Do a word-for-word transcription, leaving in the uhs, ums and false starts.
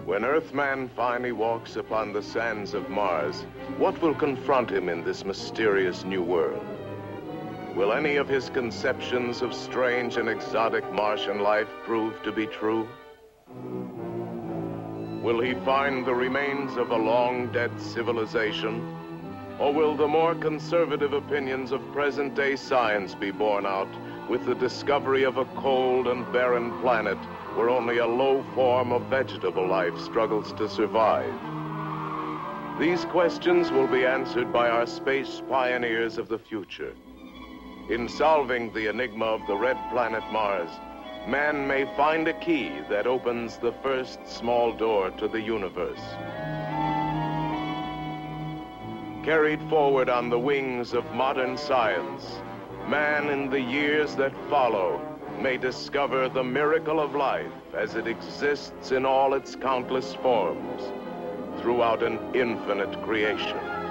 When Earthman finally walks upon the sands of Mars, what will confront him in this mysterious new world? Will any of his conceptions of strange and exotic Martian life prove to be true? Will he find the remains of a long-dead civilization? Or will the more conservative opinions of present-day science be borne out with the discovery of a cold and barren planet where only a low form of vegetable life struggles to survive? These questions will be answered by our space pioneers of the future. In solving the enigma of the red planet Mars, man may find a key that opens the first small door to the universe. Carried forward on the wings of modern science, man in the years that follow may discover the miracle of life as it exists in all its countless forms throughout an infinite creation.